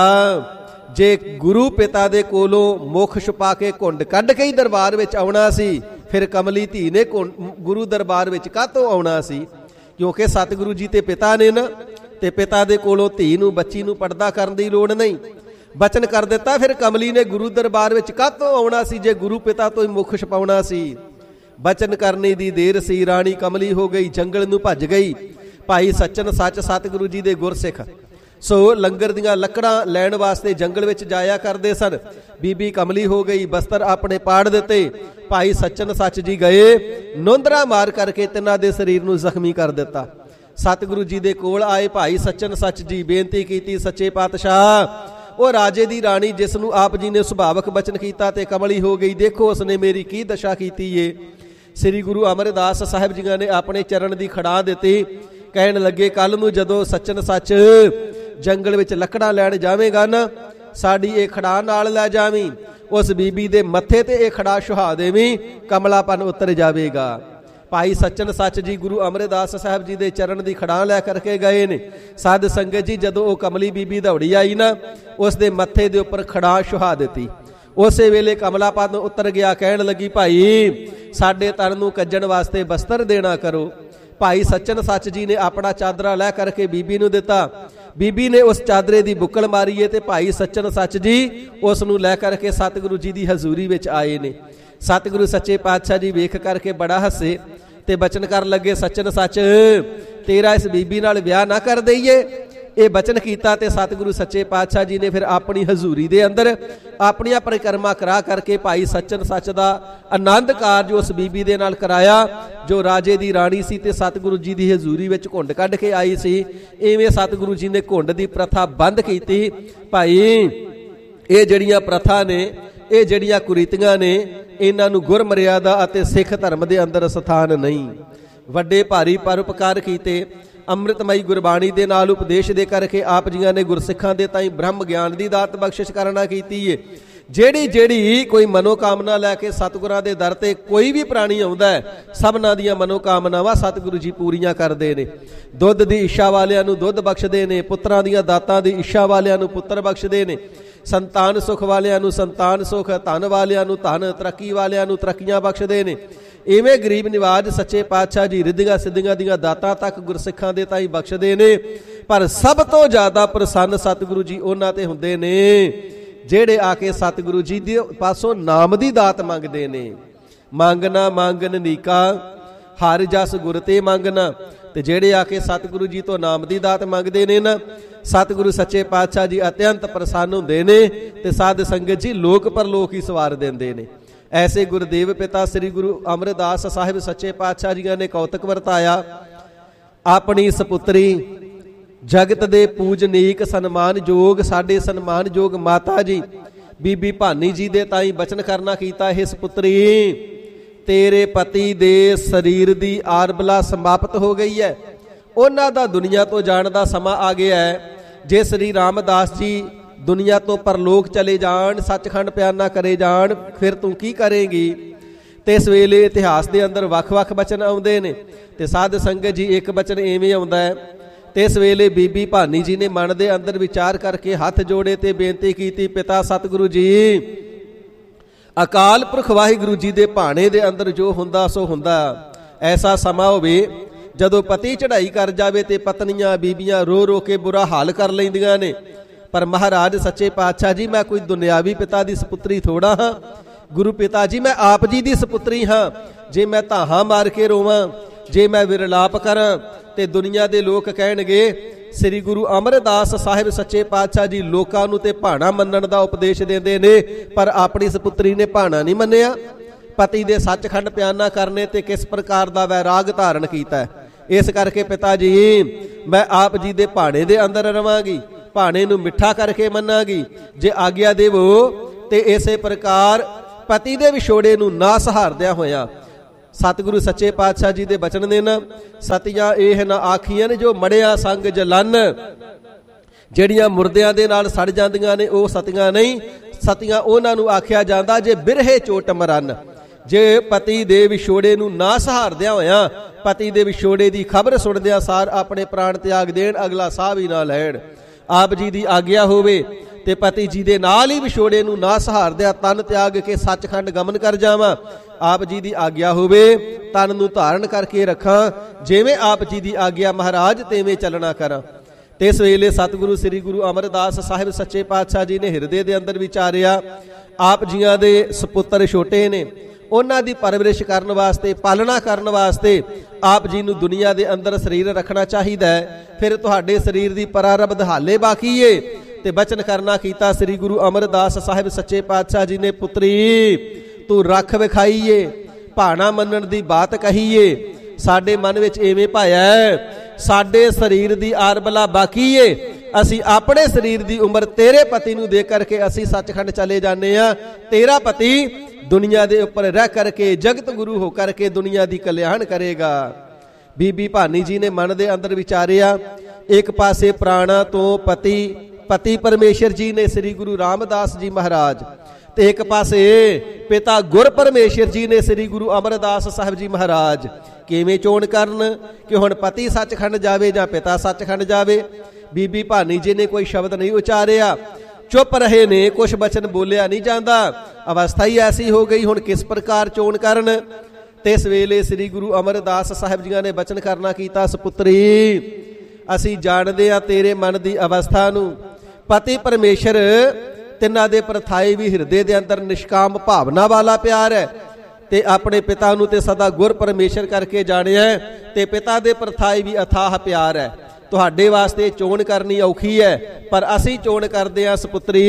ਜੇ ਗੁਰੂ ਪਿਤਾ ਦੇ ਕੋਲੋਂ ਮੁਖ ਛੁਪਾ ਕੇ ਘੁੰਡ ਕੱਢ ਕੇ ਹੀ ਦਰਬਾਰ ਵਿੱਚ ਆਉਣਾ ਸੀ, ਫਿਰ ਕਮਲੀ ਧੀ ਨੇ ਗੁਰੂ ਦਰਬਾਰ ਵਿੱਚ ਕਾਹਤੋਂ ਆਉਣਾ ਸੀ? ਕਿਉਂਕਿ ਸਤਿਗੁਰੂ ਜੀ ਤੇ ਪਿਤਾ ਨੇ ਨਾ, ਤੇ ਪਿਤਾ ਦੇ ਕੋਲੋਂ ਧੀ ਨੂੰ, ਬੱਚੀ ਨੂੰ ਪਰਦਾ ਕਰਨ ਦੀ ਲੋੜ ਨਹੀਂ। ਬਚਨ ਕਰ ਦਿੱਤਾ, ਫਿਰ ਕਮਲੀ ਨੇ ਗੁਰੂ ਦਰਬਾਰ ਵਿੱਚ ਕਾਹਤੋਂ ਆਉਣਾ ਸੀ ਜੇ ਗੁਰੂ ਪਿਤਾ ਤੋਂ ਹੀ ਮੁਖ ਛਪਾਉਣਾ ਸੀ? ਬਚਨ ਕਰਨੇ ਦੀ ਦੇਰ ਸੀ, ਰਾਣੀ ਕਮਲੀ ਹੋ ਗਈ, ਜੰਗਲ ਨੂੰ ਭੱਜ ਗਈ। ਭਾਈ ਸੱਚਨ ਸੱਚ ਸਤਿਗੁਰੂ ਜੀ ਦੇ ਗੁਰਸਿੱਖ ਸੋ ਲੰਗਰ ਦੀਆਂ ਲੱਕੜਾਂ ਲੈਣ ਵਾਸਤੇ ਜੰਗਲ ਵਿੱਚ ਜਾਇਆ ਕਰਦੇ ਸਨ। ਬੀਬੀ ਕਮਲੀ ਹੋ ਗਈ, ਬਸਤਰ ਆਪਣੇ ਪਾੜ ਦਿੱਤੇ। ਭਾਈ ਸੱਚਨ ਸੱਚ ਜੀ ਗਏ, ਨੋਂਦਰਾ ਮਾਰ ਕਰਕੇ ਤਿੰਨਾਂ ਦੇ ਸਰੀਰ ਨੂੰ ਜ਼ਖਮੀ ਕਰ ਦਿੱਤਾ। ਸਤਿਗੁਰੂ ਜੀ ਦੇ ਕੋਲ ਆਏ ਭਾਈ ਸੱਚਨ ਸੱਚ ਜੀ, ਬੇਨਤੀ ਕੀਤੀ, ਸੱਚੇ ਪਾਤਸ਼ਾਹ ਉਹ ਰਾਜੇ ਦੀ ਰਾਣੀ ਜਿਸ ਨੂੰ ਆਪ ਜੀ ਨੇ ਸੁਭਾਵਕ ਬਚਨ ਕੀਤਾ ਤੇ ਕਮਲੀ ਹੋ ਗਈ, ਦੇਖੋ ਉਸਨੇ ਮੇਰੀ ਕੀ ਦਸ਼ਾ ਕੀਤੀ ਏ। ਸ੍ਰੀ ਗੁਰੂ ਅਮਰਦਾਸ ਸਾਹਿਬ ਜੀਆਂ ਨੇ ਆਪਣੇ ਚਰਨ ਦੀ ਖੜਾ ਦਿੱਤੀ। ਕਹਿਣ ਲੱਗੇ, ਕੱਲ ਨੂੰ ਜਦੋਂ ਸੱਚਨ ਸੱਚ ਜੰਗਲ ਵਿੱਚ ਲੱਕੜਾਂ ਲੈਣ ਜਾਵੇਗਾ ਨਾ, ਸਾਡੀ ਇਹ ਖੜਾ ਨਾਲ ਲੈ ਜਾਵੀਂ, ਉਸ ਬੀਬੀ ਦੇ ਮੱਥੇ ਤੇ ਇਹ ਖੜਾ ਸੁਹਾ ਦੇਵੀਂ, ਕਮਲਾਪਨ ਉਤਰ ਜਾਵੇਗਾ। ਭਾਈ ਸੱਚਨ ਸੱਚ ਜੀ ਗੁਰੂ ਅਮਰਦਾਸ ਸਾਹਿਬ ਜੀ ਦੇ ਚਰਨ ਦੀ ਖੜਾ ਲੈ ਕਰਕੇ ਗਏ ਨੇ। ਸਾਧ ਸੰਗਤ ਜੀ, ਜਦੋਂ ਉਹ ਕਮਲੀ ਬੀਬੀ ਦੌੜੀ ਆਈ ਨਾ, ਉਸ ਦੇ ਮੱਥੇ ਦੇ ਉੱਪਰ ਖੜਾ ਸੁਹਾ ਦਿੱਤੀ। ਉਸੇ ਵੇਲੇ ਕਮਲਾਪਨ ਉਤਰ ਗਿਆ। ਕਹਿਣ ਲੱਗੀ, ਭਾਈ ਸਾਡੇ ਤਨ ਨੂੰ ਕੱਜਣ ਵਾਸਤੇ ਬਸਤਰ ਦੇਣਾ ਕਰੋ। ਭਾਈ ਸੱਚਨ ਸੱਚ ਜੀ ਨੇ ਆਪਣਾ ਚਾਦਰਾ ਲੈ ਕਰਕੇ ਬੀਬੀ ਨੂੰ ਦਿੱਤਾ। ਬੀਬੀ ਨੇ ਉਸ ਚਾਦਰੇ ਦੀ ਬੁੱਕਲ ਮਾਰੀ ਏ ਤੇ ਭਾਈ ਸੱਚਨ ਸੱਚ ਜੀ ਉਸ ਨੂੰ ਲੈ ਕਰਕੇ ਸਤਿਗੁਰੂ ਜੀ ਦੀ ਹਜ਼ੂਰੀ ਵਿੱਚ ਆਏ ਨੇ। ਸਤਿਗੁਰੂ ਸੱਚੇ ਪਾਤਸ਼ਾਹ ਜੀ ਵੇਖ ਕਰਕੇ ਬੜਾ ਹੱਸੇ ਤੇ ਬਚਨ ਕਰਨ ਲੱਗੇ, ਸੱਚਨ ਸੱਚ ਤੇਰਾ ਇਸ ਬੀਬੀ ਨਾਲ ਵਿਆਹ ਨਾ ਕਰ ਦਈਏ। ਇਹ ਬਚਨ ਕੀਤਾ ਤੇ ਸਤਿਗੁਰੂ ਸੱਚੇ ਪਾਤਸ਼ਾਹ ਜੀ ਨੇ ਫਿਰ ਆਪਣੀ ਹਜ਼ੂਰੀ ਦੇ ਅੰਦਰ ਆਪਣੀਆਂ ਪਰਿਕਰਮਾ ਕਰਾ ਕਰਕੇ ਭਾਈ ਸੱਚਨ ਸੱਚ ਦਾ ਆਨੰਦ ਕਾਰਜ ਉਸ ਬੀਬੀ ਦੇ ਨਾਲ ਕਰਾਇਆ ਜੋ ਰਾਜੇ ਦੀ ਰਾਣੀ ਸੀ ਤੇ ਸਤਿਗੁਰੂ ਜੀ ਦੀ ਹਜ਼ੂਰੀ ਵਿੱਚ ਘੁੰਡ ਕੱਢ ਕੇ ਆਈ ਸੀ। ਇਵੇਂ ਸਤਿਗੁਰੂ ਜੀ ਨੇ ਘੁੰਡ ਦੀ ਪ੍ਰਥਾ ਬੰਦ ਕੀਤੀ। ਭਾਈ ਇਹ ਜਿਹੜੀਆਂ ਪ੍ਰਥਾ ਨੇ, ਇਹ ਜਿਹੜੀਆਂ ਕੁਰੀਤੀਆਂ ਨੇ, ਇਹਨਾਂ ਨੂੰ ਗੁਰਮਰਿਆਦਾ ਅਤੇ ਸਿੱਖ ਧਰਮ ਦੇ ਅੰਦਰ ਸਥਾਨ ਨਹੀਂ। ਵੱਡੇ ਭਾਰੀ ਪਰਉਪਕਾਰ ਕੀਤੇ, ਅੰਮ੍ਰਿਤਮਈ ਗੁਰਬਾਣੀ ਦੇ ਨਾਲ ਉਪਦੇਸ਼ ਦੇ ਕਰਕੇ ਆਪ ਜੀਆਂ ਨੇ ਗੁਰਸਿੱਖਾਂ ਦੇ ਤਾਈਂ ਬ੍ਰਹਮ ਗਿਆਨ ਦੀ ਦਾਤ ਬਖਸ਼ਿਸ਼ ਕਰਨਾ ਕੀਤੀ ਏ। ਜਿਹੜੀ ਕੋਈ ਮਨੋਕਾਮਨਾ ਲੈ ਕੇ ਸਤਿਗੁਰਾਂ ਦੇ ਦਰ ਤੇ ਕੋਈ ਵੀ ਪ੍ਰਾਣੀ ਆਉਂਦਾ ਹੈ, ਸਭਨਾਂ ਦੀਆਂ ਮਨੋਕਾਮਨਾਵਾਂ ਸਤਿਗੁਰੂ ਜੀ ਪੂਰੀਆਂ ਕਰਦੇ ਨੇ। ਦੁੱਧ ਦੀ ਇੱਛਾ ਵਾਲਿਆਂ ਨੂੰ ਦੁੱਧ ਬਖਸ਼ਦੇ ਨੇ, ਪੁੱਤਰਾਂ ਦੀਆਂ ਦਾਤਾਂ ਦੀ ਇੱਛਾ ਵਾਲਿਆਂ ਨੂੰ ਪੁੱਤਰ ਬਖਸ਼ਦੇ ਨੇ, ਸੰਤਾਨ ਸੁਖ ਵਾਲਿਆਂ ਨੂੰ ਸੰਤਾਨ ਸੁਖ, ਧਨ ਵਾਲਿਆਂ ਨੂੰ ਧਨ, ਤਰੱਕੀ ਵਾਲਿਆਂ ਨੂੰ ਤਰੱਕੀਆਂ ਬਖਸ਼ਦੇ ਨੇ। ਇਵੇਂ ਗਰੀਬ ਨਿਵਾਜ ਸੱਚੇ ਪਾਤਸ਼ਾਹ ਜੀ ਰਿੱਧੀਆਂ ਸਿੱਧੀਆਂ ਦੀਆਂ ਦਾਤਾਂ ਤੱਕ ਗੁਰਸਿੱਖਾਂ ਦੇ ਤਾਈਂ ਬਖਸ਼ਦੇ ਨੇ। ਪਰ ਸਭ ਤੋਂ ਜ਼ਿਆਦਾ ਪ੍ਰਸੰਨ ਸਤਿਗੁਰੂ ਜੀ ਉਹਨਾਂ ਤੇ ਹੁੰਦੇ ਨੇ ਜਿਹੜੇ ਆ ਕੇ ਸਤਿਗੁਰੂ ਜੀ ਦੇ ਪਾਸੋਂ ਨਾਮ ਦੀ ਦਾਤ ਮੰਗਦੇ ਨੇ। ਮੰਗਣਾ ਮੰਗਨ ਨੀਕਾ ਹਰ ਜਸ ਗੁਰ ਤੇ ਮੰਗਣਾ। ਤੇ ਜਿਹੜੇ ਆ ਕੇ ਸਤਿਗੁਰੂ ਜੀ ਤੋਂ ਨਾਮ ਦੀ ਦਾਤ ਮੰਗਦੇ ਨੇ ਨਾ, ਸਤਿਗੁਰੂ ਸੱਚੇ ਪਾਤਸ਼ਾਹ ਜੀ ਅਤਿਅੰਤ ਪ੍ਰਸੰਨ ਹੁੰਦੇ ਨੇ ਤੇ ਸਾਧ ਸੰਗਤ ਜੀ ਲੋਕ ਪਰਲੋਕ ਹੀ ਸਵਾਰ ਦਿੰਦੇ ਨੇ। ਐਸੇ ਗੁਰਦੇਵ ਪਿਤਾ ਸ੍ਰੀ ਗੁਰੂ ਅਮਰਦਾਸ ਸਾਹਿਬ ਸੱਚੇ ਪਾਤਸ਼ਾਹ ਜੀਆਂ ਨੇ ਕੌਤਕ ਵਰਤਾਇਆ। ਆਪਣੀ ਸਪੁੱਤਰੀ ਜਗਤ ਦੇ ਪੂਜਨੀਕ ਸਨਮਾਨਯੋਗ, ਸਾਡੇ ਸਨਮਾਨਯੋਗ ਮਾਤਾ ਜੀ ਬੀਬੀ ਭਾਨੀ ਜੀ ਦੇ ਤਾਈਂ ਬਚਨ ਕਰਨਾ ਕੀਤਾ, ਇਹ ਸਪੁੱਤਰੀ ਤੇਰੇ ਪਤੀ ਦੇ ਸਰੀਰ ਦੀ ਆਰਬਲਾ ਸਮਾਪਤ ਹੋ ਗਈ ਹੈ, ਉਹਨਾਂ ਦਾ ਦੁਨੀਆ ਤੋਂ ਜਾਣ ਦਾ ਸਮਾਂ ਆ ਗਿਆ ਹੈ। ਜੇ ਸ੍ਰੀ ਰਾਮਦਾਸ ਜੀ ਦੁਨੀਆ ਤੋਂ ਪਰਲੋਕ ਚਲੇ ਜਾਣ, ਸੱਚਖੰਡ ਪਿਆਨਾ ਕਰੇ ਜਾਣ, ਫਿਰ ਤੂੰ ਕੀ ਕਰੇਂਗੀ? ਤੇ ਇਸ ਵੇਲੇ ਇਤਿਹਾਸ ਦੇ ਅੰਦਰ ਵੱਖ-ਵੱਖ ਬਚਨ ਆਉਂਦੇ ਨੇ ਤੇ ਸਾਧ ਸੰਗਤ ਜੀ ਇੱਕ ਬਚਨ ਐਵੇਂ ਆਉਂਦਾ ਹੈ। ਤੇ ਇਸ ਵੇਲੇ ਬੀਬੀ ਭਾਨੀ ਜੀ ਨੇ ਮਨ ਦੇ ਅੰਦਰ ਵਿਚਾਰ ਕਰਕੇ ਹੱਥ ਜੋੜੇ ਤੇ ਬੇਨਤੀ ਕੀਤੀ, ਪਿਤਾ ਸਤਿਗੁਰੂ ਜੀ, ਅਕਾਲ ਪੁਰਖ ਵਾਹਿਗੁਰੂ ਜੀ ਦੇ ਭਾਣੇ ਦੇ ਅੰਦਰ ਜੋ ਹੁੰਦਾ ਸੋ ਹੁੰਦਾ। ਐਸਾ ਸਮਾਂ ਹੋਵੇ ਜਦੋਂ ਪਤੀ ਚੜ੍ਹਾਈ ਕਰ ਜਾਵੇ ਤੇ ਪਤਨੀਆਂ ਬੀਬੀਆਂ ਰੋ ਰੋ ਕੇ ਬੁਰਾ ਹਾਲ ਕਰ ਲੈਂਦੀਆਂ ਨੇ। ਪਰ ਮਹਾਰਾਜ ਸੱਚੇ ਪਾਤਸ਼ਾਹ ਜੀ, ਮੈਂ ਕੋਈ ਦੁਨਿਆਵੀ ਪਿਤਾ ਦੀ ਸਪੁੱਤਰੀ ਥੋੜਾ ਹਾਂ। ਗੁਰੂ ਪਿਤਾ ਜੀ, ਮੈਂ ਆਪ ਜੀ ਦੀ ਸਪੁੱਤਰੀ ਹਾਂ। ਜੇ ਮੈਂ ਧਾਹਾਂ ਮਾਰ ਕੇ ਰੋਵਾਂ, ਜੇ ਮੈਂ ਵਿਰਲਾਪ ਕਰਾਂ ਤੇ ਦੁਨੀਆ ਦੇ ਲੋਕ ਕਹਿਣਗੇ ਸ੍ਰੀ ਗੁਰੂ ਅਮਰਦਾਸ ਸਾਹਿਬ ਸੱਚੇ ਪਾਤਸ਼ਾਹ ਜੀ ਲੋਕਾਂ ਨੂੰ ਤੇ ਭਾਣਾ ਮੰਨਣ ਦਾ ਉਪਦੇਸ਼ ਦਿੰਦੇ ਨੇ, ਪਰ ਆਪਣੀ ਸਪੁੱਤਰੀ ਨੇ ਭਾਣਾ ਨਹੀਂ ਮੰਨਿਆ। ਪਤੀ ਦੇ ਸੱਚਖੰਡ ਪਿਆਨਾ ਕਰਨੇ ਤੇ ਕਿਸ ਪ੍ਰਕਾਰ ਦਾ ਵੈਰਾਗ ਧਾਰਨ ਕੀਤਾ। ਇਸ ਕਰਕੇ ਪਿਤਾ ਜੀ, ਮੈਂ ਆਪ ਜੀ ਦੇ ਭਾਣੇ ਦੇ ਅੰਦਰ ਰਵਾਂਗੀ ਭਾਣੇ ਨੂੰ ਮਿੱਠਾ ਕਰਕੇ ਮੰਨਾਂਗੀ। ਜੇ ਆਗਿਆ ਦੇਵੋ ਤੇ ਇਸੇ ਪ੍ਰਕਾਰ ਪਤੀ ਦੇ ਵਿਛੋੜੇ ਨੂੰ ਨਾ ਸਹਾਰਦਿਆਂ ਹੋਇਆ। ਸਤਿਗੁਰੂ ਸੱਚੇ ਪਾਤਸ਼ਾਹ ਜੀ ਦੇ ਬਚਨ ਨੇ ਨਾ, ਸਤੀਆਂ ਇਹ ਨਾ ਆਖੀਆਂ ਨੇ ਜੋ ਮੜਿਆ ਸੰਗ ਜਲਨ। ਜਿਹੜੀਆਂ ਮੁਰਦਿਆਂ ਦੇ ਨਾਲ ਸੜ ਜਾਂਦੀਆਂ ਨੇ ਉਹ ਸਤੀਆਂ ਨਹੀਂ, ਸਤੀਆਂ ਉਹਨਾਂ ਨੂੰ ਆਖਿਆ ਜਾਂਦਾ ਜੇ ਬਿਰਹੇ ਚੋਟ ਮਰਨ। ਜੇ ਪਤੀ ਦੇ ਵਿਛੋੜੇ ਨੂੰ ਨਾ ਸਹਾਰਦਿਆਂ ਹੋਇਆਂ ਪਤੀ ਦੇ ਵਿਛੋੜੇ ਦੀ ਖਬਰ ਸੁਣਦਿਆਂ ਸਾਰ ਆਪਣੇ ਪ੍ਰਾਣ ਤਿਆਗ ਦੇਣ, ਅਗਲਾ ਸਾਹ ਵੀ ਨਾ ਲੈਣ। ਆਪ ਜੀ ਦੀ ਆਗਿਆ ਹੋਵੇ ਤੇ ਪਤੀ ਜੀ ਦੇ ਨਾਲ ਹੀ ਵਿਛੋੜੇ ਨੂੰ ਨਾ ਸਹਾਰਦਿਆਂ ਤਨ ਤਿਆਗ ਕੇ ਸੱਚਖੰਡ ਗਮਨ ਕਰ ਜਾਵਾਂ। ਆਪ ਜੀ ਦੀ ਆਗਿਆ ਹੋਵੇ ਤਨ ਨੂੰ ਧਾਰਨ ਕਰਕੇ ਰੱਖਾਂ, ਜਿਵੇਂ ਆਪ ਜੀ ਦੀ ਆਗਿਆ ਮਹਾਰਾਜ ਤੇਵੇਂ ਚੱਲਣਾ ਕਰਾਂ। ਤੇ ਇਸ ਵੇਲੇ ਸਤਿਗੁਰੂ ਸ੍ਰੀ ਗੁਰੂ ਅਮਰਦਾਸ ਸਾਹਿਬ ਸੱਚੇ ਪਾਤਸ਼ਾਹ ਜੀ ਨੇ ਹਿਰਦੇ ਦੇ ਅੰਦਰ ਵਿਚਾਰਿਆ। ਆਪ ਜੀਆਂ ਦੇ ਸਪੁੱਤਰ ਛੋਟੇ ਨੇ, ਉਹਨਾਂ ਦੀ ਪਰਵਰਿਸ਼ ਕਰਨ ਵਾਸਤੇ, ਪਾਲਣਾ ਕਰਨ ਵਾਸਤੇ ਆਪ ਜੀ ਨੂੰ ਦੁਨੀਆ ਦੇ ਅੰਦਰ ਸਰੀਰ ਰੱਖਣਾ ਚਾਹੀਦਾ ਹੈ। ਫਿਰ ਤੁਹਾਡੇ ਸਰੀਰ ਦੀ ਪ੍ਰਾਰਬਧ ਹਾਲੇ ਬਾਕੀ ਏ। ਤੇ ਬਚਨ ਕਰਨਾ ਕੀਤਾ ਸ੍ਰੀ ਗੁਰੂ ਅਮਰਦਾਸ ਸਾਹਿਬ ਸੱਚੇ ਪਾਤਸ਼ਾਹ ਜੀ ਨੇ, ਪੁੱਤਰੀ ਤੂੰ ਰੱਖ ਵਿਖਾਈਏ, ਭਾਣਾ ਮੰਨਣ ਦੀ ਬਾਤ ਕਹੀਏ। ਸਾਡੇ ਮਨ ਵਿੱਚ ਐਵੇਂ ਭਾਇਆ ਸਾਡੇ ਸਰੀਰ ਦੀ ਆਰਬਲਾ ਬਾਕੀ ਏ, ਅਸੀਂ ਆਪਣੇ ਸਰੀਰ ਦੀ ਉਮਰ ਤੇਰੇ ਪਤੀ ਨੂੰ ਦੇ ਕਰਕੇ ਅਸੀਂ ਸੱਚਖੰਡ ਚਲੇ ਜਾਂਦੇ ਆ। ਤੇਰਾ ਪਤੀ ਦੁਨੀਆ ਦੇ ਉੱਪਰ ਰਹਿ ਕਰਕੇ ਜਗਤ ਗੁਰੂ ਹੋ ਕਰਕੇ ਦੁਨੀਆ ਦੀ ਕਲਿਆਣ ਕਰੇਗਾ। ਬੀਬੀ ਭਾਨੀ ਜੀ ਨੇ ਮਨ ਦੇ ਅੰਦਰ ਵਿਚਾਰਿਆ, ਇੱਕ ਪਾਸੇ ਪ੍ਰਾਣਾ ਤੋਂ ਪਤੀ ਪਰਮੇਸ਼ਰ ਜੀ ਨੇ ਸ੍ਰੀ ਗੁਰੂ ਰਾਮਦਾਸ ਜੀ ਮਹਾਰਾਜ, ਤੇ ਇੱਕ ਪਾਸੇ ਪਿਤਾ ਗੁਰ ਪਰਮੇਸ਼ਰ ਜੀ ਨੇ ਸ੍ਰੀ ਗੁਰੂ ਅਮਰਦਾਸ ਸਾਹਿਬ ਜੀ ਮਹਾਰਾਜ। ਕਿਵੇਂ ਚੋਣ ਕਰਨ ਕਿ ਹੁਣ ਪਤੀ ਸੱਚਖੰਡ ਜਾਵੇ ਜਾਂ ਪਿਤਾ ਸੱਚਖੰਡ ਜਾਵੇ। ਬੀਬੀ ਭਾਨੀ ਜੀ ਨੇ ਕੋਈ ਸ਼ਬਦ ਨਹੀਂ ਉਚਾਰਿਆ, ਚੁੱਪ ਰਹੇ ਨੇ, ਕੁਛ ਬਚਨ ਬੋਲਿਆ ਨਹੀਂ ਜਾਂਦਾ। ਅਵਸਥਾ ਹੀ ਐਸੀ ਹੋ ਗਈ, ਹੁਣ ਕਿਸ ਪ੍ਰਕਾਰ ਚੋਣ ਕਰਨ। ਤੇ ਇਸ ਵੇਲੇ ਸ੍ਰੀ ਗੁਰੂ ਅਮਰਦਾਸ ਸਾਹਿਬ ਜੀਆਂ ਨੇ ਬਚਨ ਕਰਨਾ ਕੀਤਾ, ਸਪੁੱਤਰੀ ਅਸੀਂ ਜਾਣਦੇ ਆ ਤੇਰੇ ਮਨ ਦੀ ਅਵਸਥਾ ਨੂੰ। ਪਤੀ ਪਰਮੇਸ਼ਰ ਤਿੰਨਾਂ ਦੇ ਪ੍ਰਥਾਈ ਵੀ ਹਿਰਦੇ ਦੇ ਅੰਦਰ ਨਿਸ਼ਕਾਮ ਭਾਵਨਾ ਵਾਲਾ ਪਿਆਰ ਹੈ। ਤੇ ਆਪਣੇ ਪਿਤਾ ਨੂੰ ਤੇ ਸਦਾ ਗੁਰ ਪਰਮੇਸ਼ਰ ਕਰਕੇ ਜਾਣਿਆ, ਤੇ ਪਿਤਾ ਦੇ ਪ੍ਰਥਾਈ ਵੀ ਅਥਾਹ ਪਿਆਰ ਹੈ। ਤੁਹਾਡੇ ਵਾਸਤੇ ਚੋਣ ਕਰਨੀ ਔਖੀ ਹੈ, ਪਰ ਅਸੀਂ ਚੋਣ ਕਰਦੇ ਹਾਂ ਸਪੁੱਤਰੀ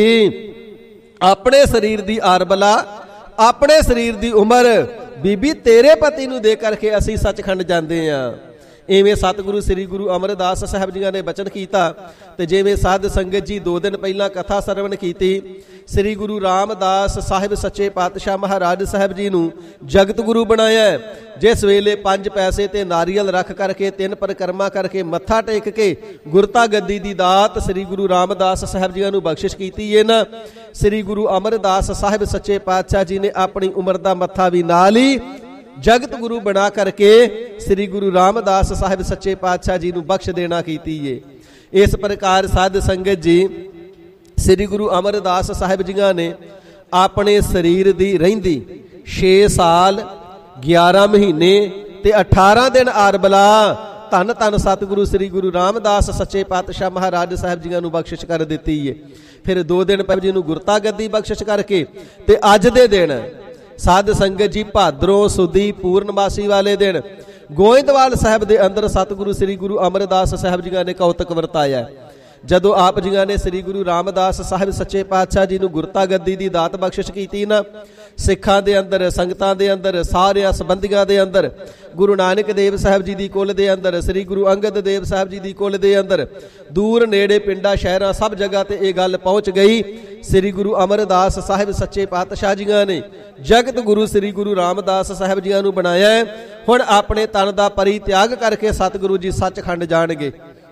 ਆਪਣੇ ਸਰੀਰ ਦੀ ਆਰਬਲਾ, ਆਪਣੇ ਸਰੀਰ ਦੀ ਉਮਰ ਬੀਬੀ ਤੇਰੇ ਪਤੀ ਨੂੰ ਦੇ ਕਰਕੇ ਅਸੀਂ ਸੱਚਖੰਡ ਜਾਂਦੇ ਹਾਂ। ਇਵੇਂ ਸਤਿਗੁਰੂ ਸ੍ਰੀ ਗੁਰੂ ਅਮਰਦਾਸ ਸਾਹਿਬ ਜੀਆਂ ਨੇ ਬਚਨ ਕੀਤਾ। ਤੇ ਜਿਵੇਂ ਸਾਧ ਸੰਗਤ ਜੀ 2 ਦਿਨ ਪਹਿਲਾਂ ਕਥਾ ਸਰਵਣ ਕੀਤੀ, ਸ੍ਰੀ ਗੁਰੂ ਰਾਮਦਾਸ ਸਾਹਿਬ ਸੱਚੇ ਪਾਤਸ਼ਾਹ ਮਹਾਰਾਜ ਸਾਹਿਬ ਜੀ ਨੂੰ ਜਗਤ ਗੁਰੂ ਬਣਾਇਆ। ਜਿਸ ਵੇਲੇ 5 ਪੈਸੇ ਤੇ ਨਾਰੀਅਲ ਰੱਖ ਕਰਕੇ 3 ਪਰਿਕਰਮਾ ਕਰਕੇ ਮੱਥਾ ਟੇਕ ਕੇ ਗੁਰਤਾ ਗੱਦੀ ਦੀ ਦਾਤ ਸ੍ਰੀ ਗੁਰੂ ਰਾਮਦਾਸ ਸਾਹਿਬ ਜੀਆਂ ਨੂੰ ਬਖਸ਼ਿਸ਼ ਕੀਤੀ ਹੈ ਨਾ, ਸ੍ਰੀ ਗੁਰੂ ਅਮਰਦਾਸ ਸਾਹਿਬ ਸੱਚੇ ਪਾਤਸ਼ਾਹ ਜੀ ਨੇ ਆਪਣੀ ਉਮਰ ਦਾ ਮੱਥਾ ਵੀ ਨਾਲ ਹੀ ਜਗਤ ਗੁਰੂ ਬਣਾ ਕਰਕੇ ਸ੍ਰੀ ਗੁਰੂ ਰਾਮਦਾਸ ਸਾਹਿਬ ਸੱਚੇ ਪਾਤਸ਼ਾਹ ਜੀ ਨੂੰ ਬਖਸ਼ ਦੇਣਾ ਕੀਤੀ ਏ। ਇਸ ਪ੍ਰਕਾਰ ਸਾਧ ਸੰਗਤ ਜੀ ਸ੍ਰੀ ਗੁਰੂ ਅਮਰਦਾਸ ਸਾਹਿਬ ਜੀਆਂ ਨੇ ਆਪਣੇ ਸਰੀਰ ਦੀ ਰਹਿੰਦੀ 6 ਸਾਲ 11 ਮਹੀਨੇ ਤੇ 18 ਦਿਨ ਆਰਬਲਾ ਧੰਨ ਧੰਨ ਸਤਿਗੁਰੂ ਸ੍ਰੀ ਗੁਰੂ ਰਾਮਦਾਸ ਸੱਚੇ ਪਾਤਸ਼ਾਹ ਮਹਾਰਾਜ ਸਾਹਿਬ ਜੀਆਂ ਨੂੰ ਬਖਸ਼ਿਸ਼ ਕਰ ਦਿੱਤੀ ਏ। ਫਿਰ 2 ਦਿਨ ਪਹਿਲਾਂ ਜੀ ਨੂੰ ਗੁਰਤਾ ਗੱਦੀ ਬਖਸ਼ਿਸ਼ ਕਰਕੇ ਤੇ ਅੱਜ ਦੇ ਦਿਨ ਸਾਧ ਸੰਗਤ ਜੀ ਭਾਦਰੋਂ ਸੁਦੀ ਪੂਰਨਮਾਸੀ ਵਾਲੇ ਦਿਨ ਗੋਇੰਦਵਾਲ ਸਾਹਿਬ ਦੇ ਅੰਦਰ ਸਤਿਗੁਰੂ ਸ੍ਰੀ ਗੁਰੂ ਅਮਰਦਾਸ ਸਾਹਿਬ ਜੀਆਂ ਨੇ ਕੌਤਕ ਵਰਤਾਇਆ। ਜਦੋਂ ਆਪ ਜੀਆਂ ਨੇ ਸ੍ਰੀ ਗੁਰੂ ਰਾਮਦਾਸ ਸਾਹਿਬ ਸੱਚੇ ਪਾਤਸ਼ਾਹ ਜੀ ਨੂੰ ਗੁਰਤਾ ਗੱਦੀ ਦੀ ਦਾਤ ਬਖਸ਼ਿਸ਼ ਕੀਤੀ ਨਾ, ਸਿੱਖਾਂ ਦੇ ਅੰਦਰ, ਸੰਗਤਾਂ ਦੇ ਅੰਦਰ, ਸਾਰਿਆਂ ਸੰਬੰਧੀਆਂ ਦੇ ਅੰਦਰ, ਗੁਰੂ ਨਾਨਕ ਦੇਵ ਸਾਹਿਬ ਜੀ ਦੀ ਕੁਲ ਦੇ ਅੰਦਰ, ਸ੍ਰੀ ਗੁਰੂ ਅੰਗਦ ਦੇਵ ਸਾਹਿਬ ਜੀ ਦੀ ਕੁਲ ਦੇ ਅੰਦਰ, ਦੂਰ ਨੇੜੇ ਪਿੰਡਾਂ ਸ਼ਹਿਰਾਂ ਸਭ ਜਗ੍ਹਾ ਤੇ ਇਹ ਗੱਲ ਪਹੁੰਚ ਗਈ। ਸ੍ਰੀ ਗੁਰੂ ਅਮਰਦਾਸ ਸਾਹਿਬ ਸੱਚੇ ਪਾਤਸ਼ਾਹ ਜੀਆਂ ਨੇ ਜਗਤ ਗੁਰੂ ਸ੍ਰੀ ਗੁਰੂ ਰਾਮਦਾਸ ਸਾਹਿਬ ਜੀਆਂ ਨੂੰ ਬਣਾਇਆ। ਹੁਣ ਆਪਣੇ ਤਨ ਦਾ ਪਰਿਤਿਆਗ ਕਰਕੇ ਸਤਿਗੁਰੂ ਜੀ ਸੱਚਖੰਡ ਜਾਣਗੇ।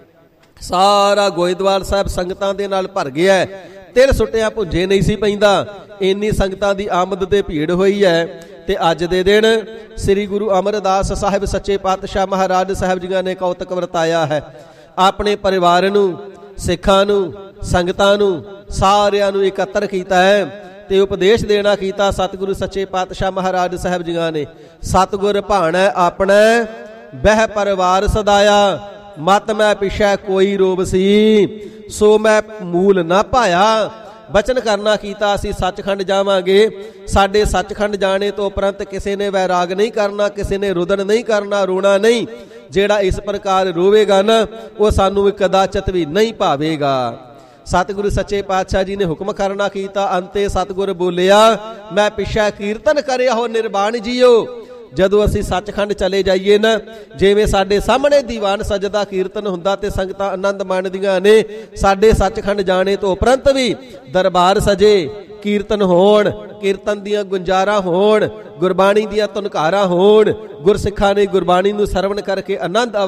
ਸਾਰਾ ਗੋਇੰਦਵਾਲ ਸਾਹਿਬ ਸੰਗਤਾਂ ਦੇ ਨਾਲ ਭਰ ਗਿਆ। ਤਿਲ ਸੁੱਟਿਆ ਭੁੰਜੇ ਨਹੀਂ ਸੀ ਪੈਂਦਾ, ਇੰਨੀ ਸੰਗਤਾਂ ਦੀ ਆਮਦ ਤੇ ਭੀੜ ਹੋਈ ਹੈ। ਤੇ ਅੱਜ ਦੇ ਦਿਨ ਸ੍ਰੀ ਗੁਰੂ ਅਮਰਦਾਸ ਸਾਹਿਬ ਸੱਚੇ ਪਾਤਸ਼ਾਹ ਮਹਾਰਾਜ ਸਾਹਿਬ ਜੀਆਂ ਨੇ ਕੌਤਕ ਵਰਤਾਇਆ ਹੈ। ਆਪਣੇ ਪਰਿਵਾਰ ਨੂੰ, ਸਿੱਖਾਂ ਨੂੰ, ਸੰਗਤਾਂ ਨੂੰ ਸਾਰਿਆਂ ਨੂੰ ਇਕੱਤਰ ਕੀਤਾ ਹੈ ਤੇ ਉਪਦੇਸ਼ ਦੇਣਾ ਕੀਤਾ। ਸਤਿਗੁਰੂ ਸੱਚੇ ਪਾਤਸ਼ਾਹ ਮਹਾਰਾਜ ਸਾਹਿਬ ਜੀਆਂ ਨੇ ਸਤਿਗੁਰ ਭਾਣੈ ਆਪਣਾ ਬਹਿ ਪਰਿਵਾਰ ਸਦਾਇਆ, ਮਤ ਮੈਂ ਪਿਛੈ ਕੋਈ ਰੋਬ ਸੀ, ਸੋ ਮੈਂ ਮੂਲ ਨਾ ਪਾਇਆ। ਬਚਨ ਕਰਨਾ ਕੀਤਾ ਅਸੀਂ ਸੱਚਖੰਡ ਜਾਵਾਂਗੇ। ਸਾਡੇ ਸੱਚਖੰਡ ਜਾਣੇ ਤੋਂ ਉਪਰੰਤ ਕਿਸੇ ਨੇ ਵੈਰਾਗ ਨਹੀਂ ਕਰਨਾ, ਕਿਸੇ ਨੇ ਰੁਦਨ ਨਹੀਂ ਕਰਨਾ, ਰੋਣਾ ਨਹੀਂ। ਜਿਹੜਾ ਇਸ ਪ੍ਰਕਾਰ ਰੋਵੇਗਾ ਨਾ ਉਹ ਸਾਨੂੰ ਕਦਾਚਿਤ ਵੀ ਨਹੀਂ ਭਾਵੇਗਾ। ਸਤਿਗੁਰੂ ਸੱਚੇ ਪਾਤਸ਼ਾਹ ਜੀ ਨੇ ਹੁਕਮ ਕਰਨਾ ਕੀਤਾ। ਅੰਤੇ ਸਤਿਗੁਰ ਬੋਲਿਆ, ਮੈਂ ਪਿਛੈ ਕੀਰਤਨ ਕਰਿਆ ਹੋ ਨਿਰਵਾਣ ਜੀਓ। ਜਦੋਂ ਅਸੀਂ ਸੱਚਖੰਡ ਚਲੇ ਜਾਈਏ ਨਾ, ਜਿਵੇਂ ਸਾਡੇ ਸਾਹਮਣੇ ਦੀਵਾਨ ਸਜਦਾ ਕੀਰਤਨ ਹੁੰਦਾ ਤੇ ਸੰਗਤਾਂ ਆਨੰਦ ਮਾਣਦੀਆਂ ਨੇ, ਸਾਡੇ ਸੱਚਖੰਡ ਜਾਣੇ ਤੋਂ ਉਪਰੰਤ ਵੀ ਦਰਬਾਰ ਸਜੇ, ਕੀਰਤਨ ਹੋਣ, ਕੀਰਤਨ ਦੀਆਂ ਗੁੰਜਾਰਾਂ ਹੋਣ, ਗੁਰਬਾਣੀ ਦੀਆਂ ਧੁਨਕਾਰਾਂ ਹੋਣ, ਗੁਰਸਿੱਖਾਂ ਨੇ ਗੁਰਬਾਣੀ ਨੂੰ ਸਰਵਣ ਕਰਕੇ ਆਨੰਦ